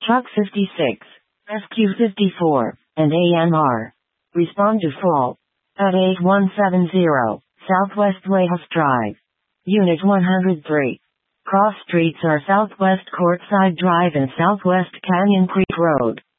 Truck 56, SQ54, and AMR. Respond to fall at 8170 Southwest Wayhouse Drive. Unit 103. Cross streets are Southwest Courtside Drive and Southwest Canyon Creek Road.